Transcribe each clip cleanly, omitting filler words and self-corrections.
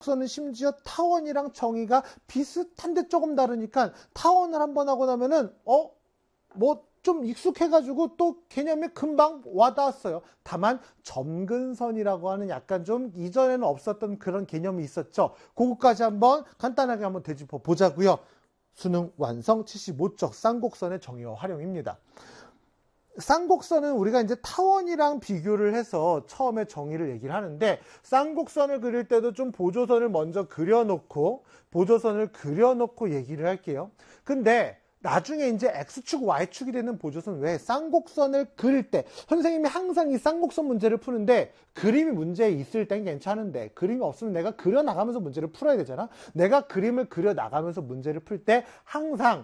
쌍곡선은 심지어 타원이랑 정의가 비슷한데 조금 다르니까 타원을 한번 하고 나면은 뭐 좀 익숙해가지고 또 개념이 금방 와닿았어요. 다만 점근선이라고 하는 약간 좀 이전에는 없었던 그런 개념이 있었죠. 그것까지 한번 간단하게 한번 되짚어 보자고요. 수능 완성 75쪽 쌍곡선의 정의와 활용입니다. 쌍곡선은 우리가 이제 타원이랑 비교를 해서 처음에 정의를 얘기를 하는데, 쌍곡선을 그릴 때도 좀 보조선을 먼저 그려놓고 얘기를 할게요. 근데 나중에 이제 X축, Y축이 되는 보조선 외에 쌍곡선을 그릴 때 선생님이 항상 이 쌍곡선 문제를 푸는데, 그림이 문제에 있을 땐 괜찮은데 그림이 없으면 내가 그려나가면서 문제를 풀어야 되잖아. 내가 그림을 그려나가면서 문제를 풀 때 항상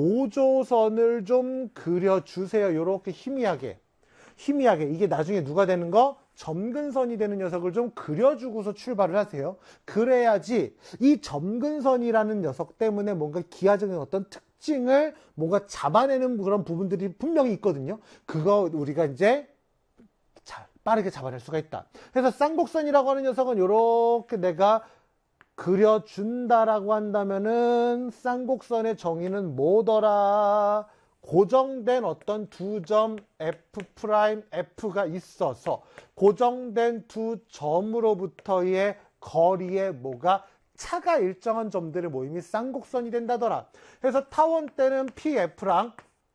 보조선을 좀 그려주세요. 이렇게 희미하게. 이게 나중에 누가 되는 거? 점근선이 되는 녀석을 좀 그려주고서 출발을 하세요. 그래야지 이 점근선이라는 녀석 때문에 뭔가 기하적인 어떤 특징을 뭔가 잡아내는 그런 부분들이 분명히 있거든요. 그거 우리가 이제 빠르게 잡아낼 수가 있다. 그래서 쌍곡선이라고 하는 녀석은 이렇게 내가 그려준다라고 한다면은 쌍곡선의 정의는 뭐더라? 고정된 어떤 두 점 F'F가 있어서 고정된 두 점으로부터의 거리에 뭐가 차가 일정한 점들의 모임이 쌍곡선이 된다더라. 그래서 타원 때는 PF랑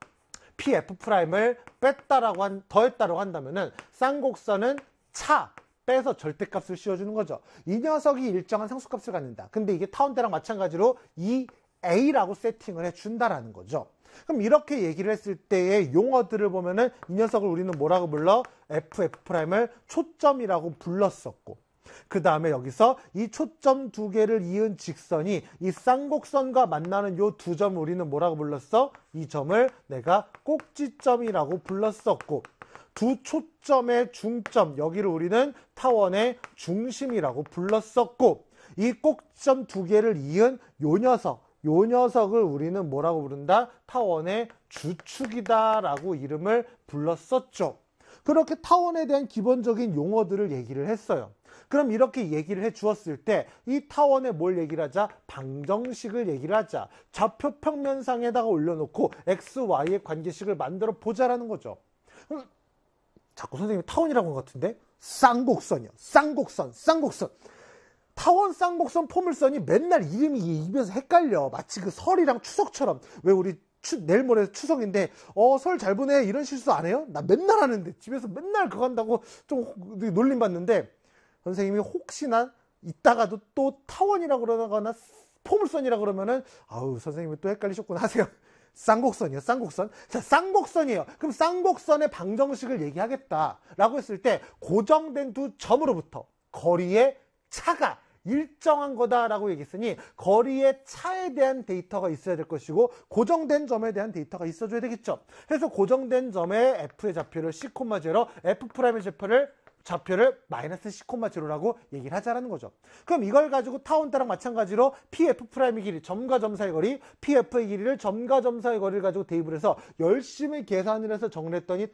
PF'을 더했다라고 한다면은 쌍곡선은 차 빼서 절대값을 씌워주는 거죠. 이 녀석이 일정한 상수값을 갖는다. 근데 이게 타원 때랑 마찬가지로 이 A라고 세팅을 해준다라는 거죠. 그럼 이렇게 얘기를 했을 때의 용어들을 보면은 이 녀석을 우리는 뭐라고 불러? F'을 초점이라고 불렀었고, 그 다음에 여기서 이 초점 두 개를 이은 직선이 이 쌍곡선과 만나는 요 두 점을 우리는 뭐라고 불렀어? 이 점을 내가 꼭지점이라고 불렀었고, 두 초점의 중점, 여기를 우리는 타원의 중심이라고 불렀었고, 이 꼭지점 두 개를 이은 요 녀석을 우리는 뭐라고 부른다? 타원의 주축이다라고 이름을 불렀었죠. 그렇게 타원에 대한 기본적인 용어들을 얘기를 했어요. 그럼 이렇게 얘기를 해 주었을 때 이 타원에 뭘 얘기를 하자? 방정식을 얘기를 하자. 좌표 평면상에다가 올려놓고 x, y의 관계식을 만들어 보자라는 거죠. 자꾸 선생님이 타원이라고 한 것 같은데? 쌍곡선이요. 쌍곡선. 타원, 쌍곡선, 포물선이 맨날 이름이 입에서 헷갈려. 마치 그 설이랑 추석처럼. 왜 우리 내일 모레 추석인데 설 잘 보내 이런 실수 안 해요? 나 맨날 하는데 집에서 맨날 그거 한다고 좀 놀림 받는데, 선생님이 혹시나 이따가도 또 타원이라고 그러거나 포물선이라고 그러면은 아우 선생님이 또 헷갈리셨구나 하세요. 쌍곡선이요. 자, 쌍곡선이에요. 그럼 쌍곡선의 방정식을 얘기하겠다라고 했을 때 고정된 두 점으로부터 거리의 차가 일정한 거다라고 얘기했으니 거리의 차에 대한 데이터가 있어야 될 것이고 고정된 점에 대한 데이터가 있어줘야 되겠죠. 그래서 고정된 점의 F의 좌표를 C,0, F'의 좌표를 마이너스 C,0라고 얘기를 하자라는 거죠. 그럼 이걸 가지고 타원 때랑 마찬가지로 PF'의 길이, 점과 점 사이의 거리, PF의 길이를 점과 점 사이의 거리를 가지고 대입을 해서 열심히 계산을 해서 정리했더니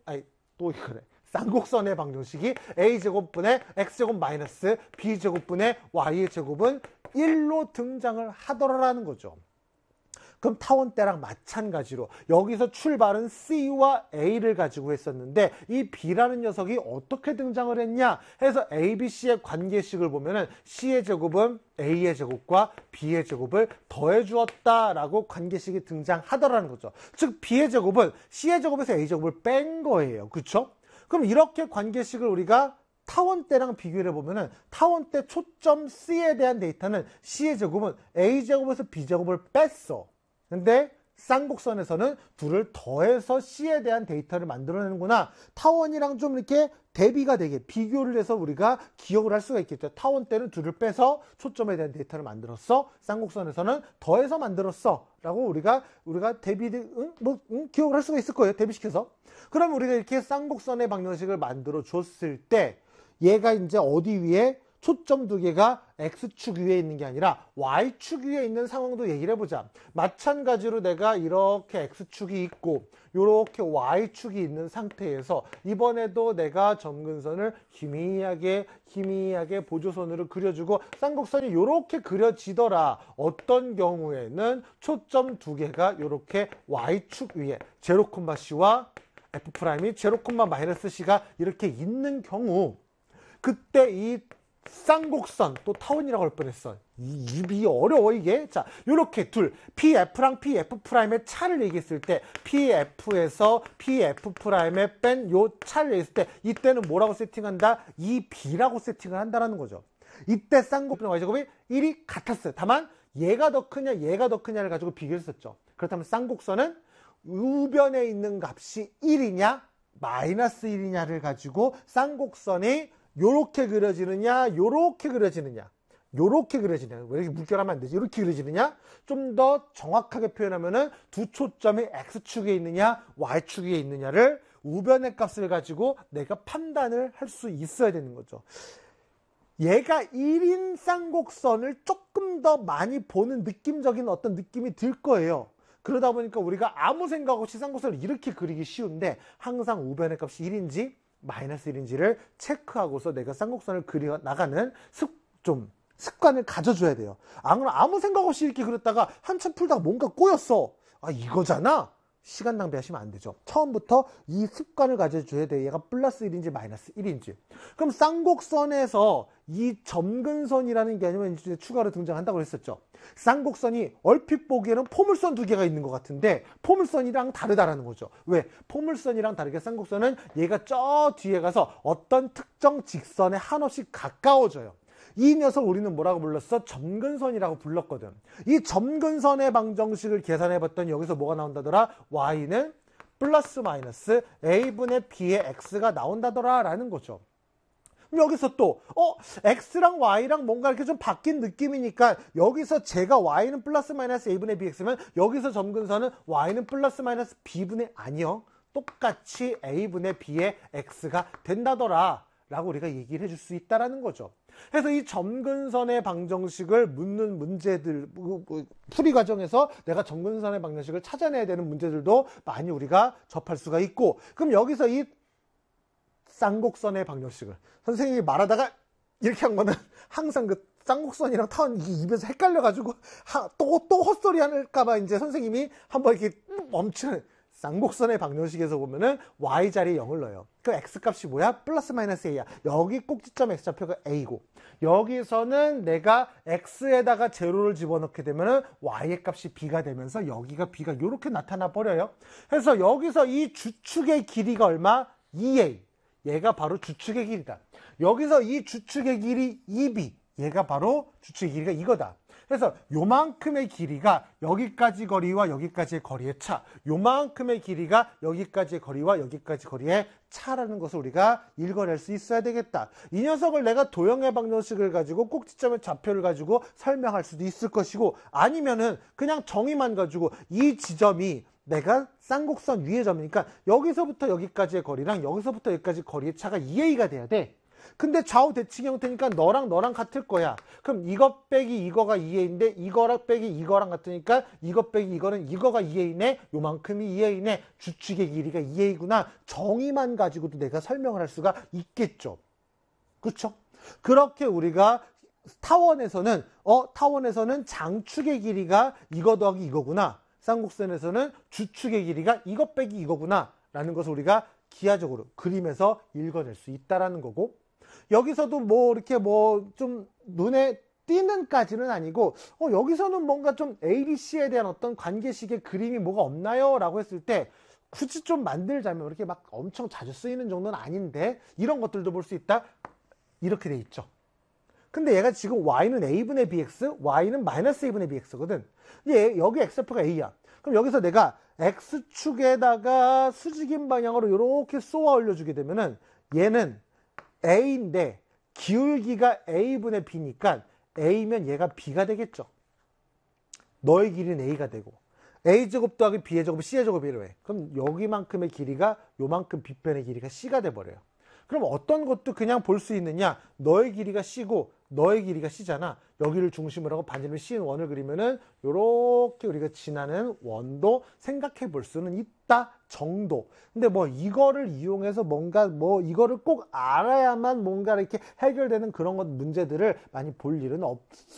쌍곡선의 방정식이 a제곱분의 x제곱 마이너스 b제곱분의 y의 제곱은 1로 등장을 하더라라는 거죠. 그럼 타원 때랑 마찬가지로 여기서 출발은 C와 A를 가지고 했었는데 이 B라는 녀석이 어떻게 등장을 했냐 해서 A, B, C의 관계식을 보면은 C의 제곱은 A의 제곱과 B의 제곱을 더해 주었다라고 관계식이 등장하더라는 거죠. 즉 B의 제곱은 C의 제곱에서 A 제곱을 뺀 거예요. 그렇죠? 그럼 이렇게 관계식을 우리가 타원 때랑 비교를 해보면은 타원 때 초점 C에 대한 데이터는 C의 제곱은 A제곱에서 B제곱을 뺐어. 근데 쌍곡선에서는 둘을 더해서 C에 대한 데이터를 만들어내는구나. 타원이랑 좀 이렇게 대비가 되게 비교를 해서 우리가 기억을 할 수가 있겠죠. 타원 때는 둘을 빼서 초점에 대한 데이터를 만들었어. 쌍곡선에서는 더해서 만들었어. 라고 우리가 기억을 할 수가 있을 거예요. 대비시켜서. 그럼 우리가 이렇게 쌍곡선의 방정식을 만들어 줬을 때 얘가 이제 어디 위에 초점 두 개가 X축 위에 있는 게 아니라 Y축 위에 있는 상황도 얘기를 해보자. 마찬가지로 내가 이렇게 X축이 있고 이렇게 Y축이 있는 상태에서 이번에도 내가 점근선을 희미하게 보조선으로 그려주고 쌍곡선이 이렇게 그려지더라. 어떤 경우에는 초점 두 개가 이렇게 Y축 위에 제로콤마 C와 F'이 제로콤마-C가 이렇게 있는 경우 그때 이 쌍곡선 또 타원이라고 할 뻔했어. 이 입이 어려워 이게. 자, 요렇게 둘 PF랑 PF'의 차를 얘기했을 때 PF에서 PF'에 뺀 요 차를 얘기했을 때 이때는 뭐라고 세팅한다? 이 B라고 세팅을 한다는 거죠. 이때 쌍곡선과 Y제곱이 1이 같았어요. 다만 얘가 더 크냐 얘가 더 크냐를 가지고 비교를 했었죠. 그렇다면 쌍곡선은 우변에 있는 값이 1이냐 마이너스 1이냐를 가지고 쌍곡선이 요렇게 그려지느냐 요렇게 그려지느냐 요렇게 그려지느냐 왜 이렇게 물결하면 안 되지? 이렇게 그려지느냐 좀 더 정확하게 표현하면은 두 초점이 X축에 있느냐 Y축에 있느냐를 우변의 값을 가지고 내가 판단을 할 수 있어야 되는 거죠. 얘가 1인 쌍곡선을 조금 더 많이 보는 느낌적인 어떤 느낌이 들 거예요. 그러다 보니까 우리가 아무 생각 없이 쌍곡선을 이렇게 그리기 쉬운데 항상 우변의 값이 1인지 마이너스 1인지를 체크하고서 내가 쌍곡선을 그려 나가는 습관을 가져줘야 돼요. 아무 생각 없이 이렇게 그렸다가 한참 풀다가 뭔가 꼬였어. 아, 이거잖아? 시간 낭비하시면 안 되죠. 처음부터 이 습관을 가져줘야 돼요. 얘가 플러스 1인지 마이너스 1인지. 그럼 쌍곡선에서 이 점근선이라는 개념이 이제 추가로 등장한다고 했었죠. 쌍곡선이 얼핏 보기에는 포물선 두 개가 있는 것 같은데 포물선이랑 다르다라는 거죠. 왜? 포물선이랑 다르게 쌍곡선은 얘가 저 뒤에 가서 어떤 특정 직선에 한없이 가까워져요. 이 녀석 우리는 뭐라고 불렀어? 점근선이라고 불렀거든. 이 점근선의 방정식을 계산해봤더니 여기서 뭐가 나온다더라? y는 플러스 마이너스 a분의 b의 x가 나온다더라 라는 거죠. 그럼 여기서 또 x랑 y랑 뭔가 이렇게 좀 바뀐 느낌이니까 여기서 제가 y는 플러스 마이너스 a분의 bx면 여기서 점근선은 y는 플러스 마이너스 b분의 아니요. 똑같이 a분의 b의 x가 된다더라 라고 우리가 얘기를 해줄 수 있다라는 거죠. 그래서 이 점근선의 방정식을 묻는 문제들, 풀이 과정에서 내가 점근선의 방정식을 찾아내야 되는 문제들도 많이 우리가 접할 수가 있고, 그럼 여기서 이 쌍곡선의 방정식을 선생님이 말하다가 이렇게 한 거는 항상 그 쌍곡선이랑 타원 입에서 헷갈려가지고 또 헛소리 할까봐 이제 선생님이 한번 이렇게 멈추는 쌍곡선의 방정식에서 보면은 y자리에 0을 넣어요. 그 x값이 뭐야? 플러스 마이너스 a야. 여기 꼭지점 x좌표가 a고 여기서는 내가 x에다가 제로를 집어넣게 되면은 y의 값이 b가 되면서 여기가 b가 이렇게 나타나 버려요. 그래서 여기서 이 주축의 길이가 얼마? 2a. 얘가 바로 주축의 길이다. 여기서 이 주축의 길이 2b. 얘가 바로 주축의 길이가 이거다. 그래서 요만큼의 길이가 여기까지 거리와 여기까지의 거리의 차, 요만큼의 길이가 여기까지의 거리와 여기까지 거리의 차라는 것을 우리가 읽어낼 수 있어야 되겠다. 이 녀석을 내가 도형의 방정식을 가지고 꼭지점의 좌표를 가지고 설명할 수도 있을 것이고 아니면은 그냥 정의만 가지고 이 지점이 내가 쌍곡선 위의 점이니까 여기서부터 여기까지의 거리랑 여기서부터 여기까지 거리의 차가 2a가 돼야 돼. 근데 좌우 대칭 형태니까 너랑 같을 거야. 그럼 이거 빼기 이거가 2a인데 이거랑 빼기 이거랑 같으니까 이거 빼기 이거는 이거가 2a네. 요만큼이 2a네. 주축의 길이가 2a구나. 정의만 가지고도 내가 설명을 할 수가 있겠죠. 그렇죠? 그렇게 우리가 타원에서는 장축의 길이가 이거 더하기 이거구나. 쌍곡선에서는 주축의 길이가 이거 빼기 이거구나. 라는 것을 우리가 기하적으로 그림에서 읽어낼 수 있다라는 거고 여기서도 이렇게 좀 눈에 띄는까지는 아니고 여기서는 뭔가 좀 A, B, C에 대한 어떤 관계식의 그림이 뭐가 없나요? 라고 했을 때 굳이 좀 만들자면 이렇게 막 엄청 자주 쓰이는 정도는 아닌데 이런 것들도 볼 수 있다. 이렇게 돼 있죠. 근데 얘가 지금 y는 a분의 bx, y는 마이너스 a분의 bx거든. 여기 x좌표가 a야. 그럼 여기서 내가 x축에다가 수직인 방향으로 이렇게 쏘아 올려주게 되면은 얘는 a인데 기울기가 a분의 b니까 a면 얘가 b가 되겠죠. 너의 길이는 a가 되고 a제곱 더하기 b의 제곱은 c의 제곱이라고 해. 그럼 여기만큼의 길이가 요만큼 b편의 길이가 c가 돼버려요. 그럼 어떤 것도 그냥 볼 수 있느냐? 너의 길이가 C고 너의 길이가 C잖아. 여기를 중심으로 하고 반지름 C1을 그리면은 요렇게 우리가 지나는 원도 생각해 볼 수는 있다 정도. 근데 뭐 이거를 이용해서 뭔가 뭐 이거를 꼭 알아야만 뭔가 이렇게 해결되는 그런 것 문제들을 많이 볼 일은 없어.